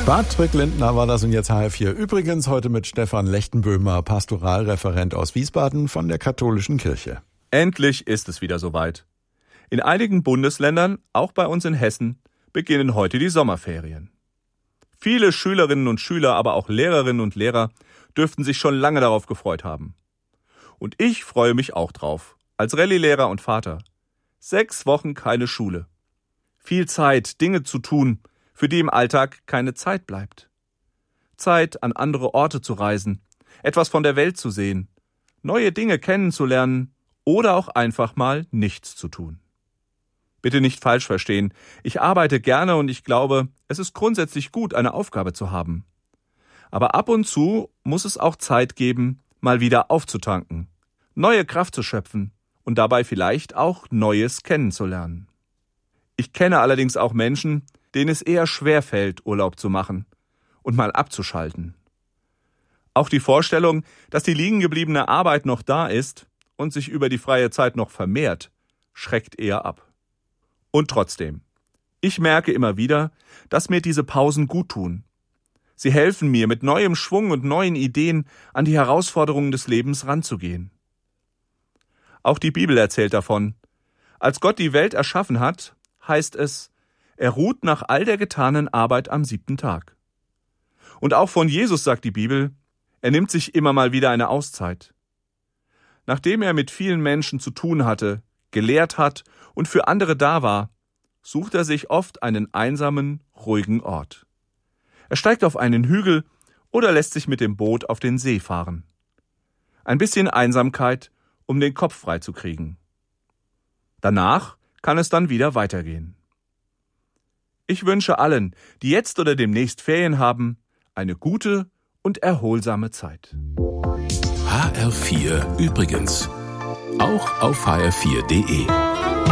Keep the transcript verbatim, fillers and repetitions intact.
Patrick Lindner war das und jetzt H R vier. Übrigens heute mit Stefan Lechtenböhmer, Pastoralreferent aus Wiesbaden von der Katholischen Kirche. Endlich ist es wieder soweit. In einigen Bundesländern, auch bei uns in Hessen, beginnen heute die Sommerferien. Viele Schülerinnen und Schüler, aber auch Lehrerinnen und Lehrer dürften sich schon lange darauf gefreut haben. Und ich freue mich auch drauf, als Rallye-Lehrer und Vater. Sechs Wochen keine Schule. Viel Zeit, Dinge zu tun, für die im Alltag keine Zeit bleibt. Zeit, an andere Orte zu reisen, etwas von der Welt zu sehen, neue Dinge kennenzulernen oder auch einfach mal nichts zu tun. Bitte nicht falsch verstehen, ich arbeite gerne und ich glaube, es ist grundsätzlich gut, eine Aufgabe zu haben. Aber ab und zu muss es auch Zeit geben, mal wieder aufzutanken, neue Kraft zu schöpfen und dabei vielleicht auch Neues kennenzulernen. Ich kenne allerdings auch Menschen, denen es eher schwer fällt, Urlaub zu machen und mal abzuschalten. Auch die Vorstellung, dass die liegengebliebene Arbeit noch da ist und sich über die freie Zeit noch vermehrt, schreckt eher ab. Und trotzdem, ich merke immer wieder, dass mir diese Pausen guttun. Sie helfen mir, mit neuem Schwung und neuen Ideen an die Herausforderungen des Lebens ranzugehen. Auch die Bibel erzählt davon. Als Gott die Welt erschaffen hat, heißt es, er ruht nach all der getanen Arbeit am siebten Tag. Und auch von Jesus sagt die Bibel, er nimmt sich immer mal wieder eine Auszeit. Nachdem er mit vielen Menschen zu tun hatte, gelehrt hat und für andere da war, sucht er sich oft einen einsamen, ruhigen Ort. Er steigt auf einen Hügel oder lässt sich mit dem Boot auf den See fahren. Ein bisschen Einsamkeit, um den Kopf frei zu kriegen. Danach kann es dann wieder weitergehen. Ich wünsche allen, die jetzt oder demnächst Ferien haben, eine gute und erholsame Zeit. H R vier übrigens. Auch auf H R vier punkt de.